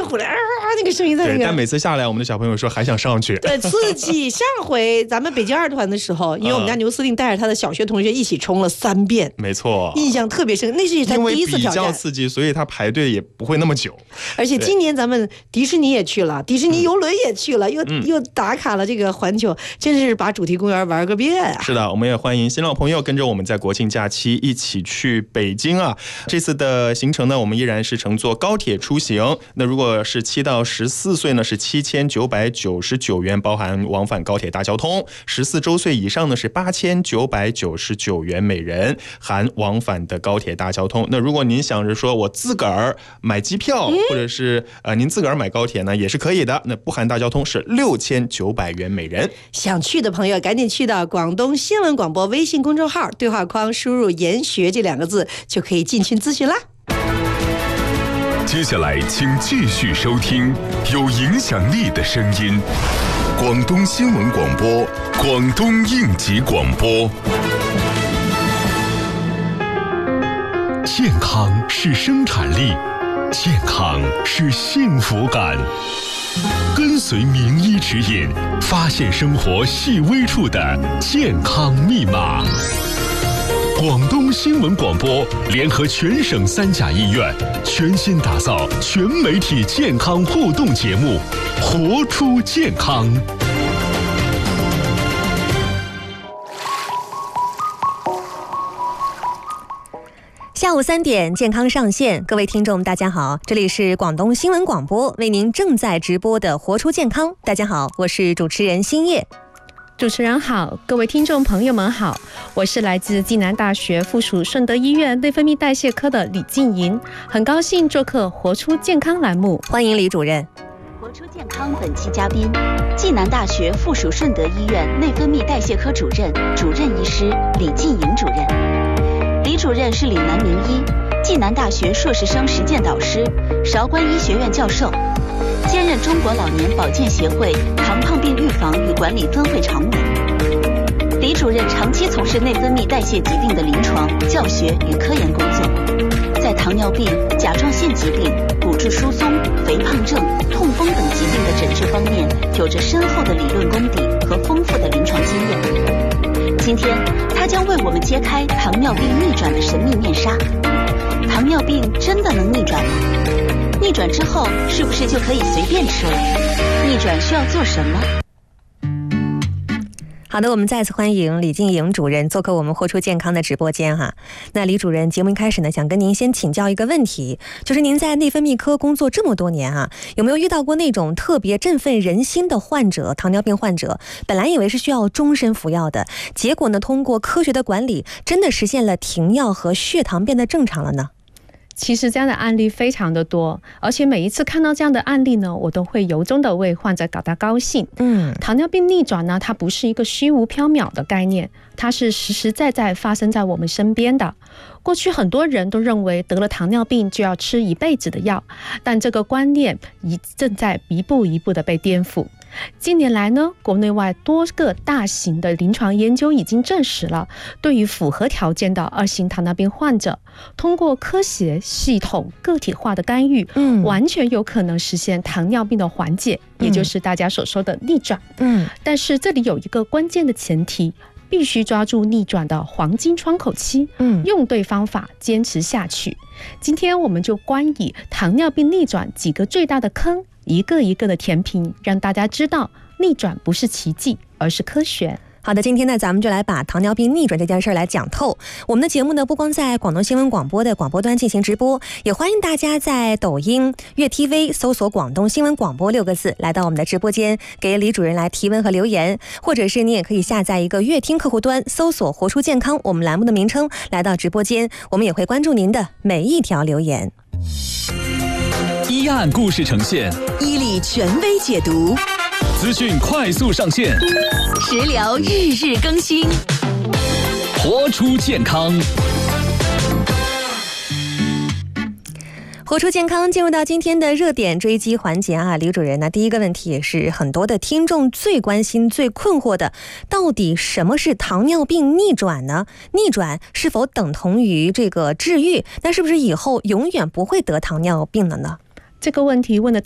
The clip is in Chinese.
乎的那个声音在那个。 但每次下来，我们的小朋友说还想上去。 对，刺激。上回咱们北京2团的时候，因为我们家牛司令带着他的小学同学一起冲了3遍， 没错， 印象特别深。那是他第一次挑战， 因为比较刺激，所以他排队也不会那么久。 而且今年咱们迪士尼也去了，迪士尼游轮也去了，又打卡了这个环球，真是把主题公园玩个遍啊！ 是的，我们也欢迎新老朋友跟着我们在国庆假期一起去北京啊。这次的行程呢，我们依然是乘坐高铁出行。那如果是7到14岁呢，是7999元，包含往返高铁大交通；14周岁以上呢是8999元每人，含往返的高铁大交通。那如果您想着说我自个儿买机票，或者是您自个儿买高铁呢，也是可以的。那不含大交通是6900元每人。 想去的朋友赶紧去到广东新闻广播微信公众号对话框输入研学这2个字，就可以进群咨询啦。 接下来请继续收听有影响力的声音，广东新闻广播，广东应急广播。健康是生产力，健康是幸福感。跟随名医指引，发现生活细微处的健康密码。广东新闻广播联合全省3甲医院，全新打造全媒体健康互动节目，活出健康。 下午3点，健康上线，各位听众大家好，这里是广东新闻广播为您正在直播的活出健康。大家好，我是主持人新叶。 主持人好，各位听众朋友们好，我是来自暨南大学附属顺德医院内分泌代谢科的李静莹，很高兴做客活出健康栏目， 欢迎李主任。 活出健康本期嘉宾，暨南大学附属顺德医院内分泌代谢科主任医师李静莹主任。李主任是岭南名医，暨南大学硕士生实践导师，韶关医学院教授，兼任中国老年保健协会糖胖病预防与管理分会常委。李主任长期从事内分泌代谢疾病的临床、教学与科研工作，在糖尿病、甲状腺疾病、骨质疏松、肥胖症、痛风等疾病的诊治方面有着深厚的理论功底和丰富的临床经验。今天他将为我们揭开糖尿病逆转的神秘面纱。糖尿病真的能逆转吗？逆转之后是不是就可以随便吃了？逆转需要做什么？ 好的，我们再次欢迎李静莹主任做客我们活出健康的直播间哈。那李主任，节目一开始呢，想跟您先请教一个问题，就是您在内分泌科工作这么多年啊，有没有遇到过那种特别振奋人心的患者，糖尿病患者，本来以为是需要终身服药的，结果呢，通过科学的管理，真的实现了停药和血糖变得正常了呢？ 其实这样的案例非常的多，而且每一次看到这样的案例呢，我都会由衷的为患者感到高兴。糖尿病逆转呢，它不是一个虚无缥缈的概念，它是实实在在发生在我们身边的。过去很多人都认为得了糖尿病就要吃一辈子的药，但这个观念正在一步一步的被颠覆。近年来呢，国内外多个大型的临床研究已经证实了，对于符合条件的2型糖尿病患者，通过科学、系统、个体化的干预，完全有可能实现糖尿病的缓解，也就是大家所说的逆转。但是这里有一个关键的前提，必须抓住逆转的黄金窗口期，用对方法，坚持下去。今天我们就关于糖尿病逆转几个最大的坑，一个一个的填平，让大家知道逆转不是奇迹，而是科学。 好的，今天呢，咱们就来把糖尿病逆转这件事来讲透。我们的节目呢，不光在广东新闻广播的广播端进行直播，也欢迎大家在抖音、粤 TV 搜索广东新闻广播6个字，来到我们的直播间，给李主任来提问和留言，或者是你也可以下载一个粤听客户端，搜索活出健康我们栏目的名称，来到直播间，我们也会关注您的每一条留言。 医案故事呈现， 医理权威解读， 资讯快速上线， 食疗日日更新， 活出健康。 活出健康，进入到今天的热点追击环节啊，李主任呢，第一个问题也是很多的听众最关心、最困惑的，到底什么是糖尿病逆转呢？逆转是否等同于这个治愈？那是不是以后永远不会得糖尿病了呢？ 这个问题问得